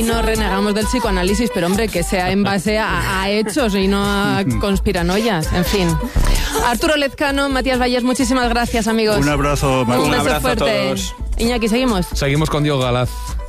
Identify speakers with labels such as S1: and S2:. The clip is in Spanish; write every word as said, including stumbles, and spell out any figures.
S1: aquí no renegamos del psicoanálisis, pero hombre, que sea en base a, a hechos y no a conspiranoias, en fin. Arturo Lezcano, Matías Vallés, muchísimas gracias, amigos.
S2: Un abrazo, Marta.
S1: Un
S3: Un
S1: beso
S3: abrazo
S1: fuerte.
S3: a todos.
S1: Iñaki, ¿seguimos?
S4: Seguimos con Diego Galaz.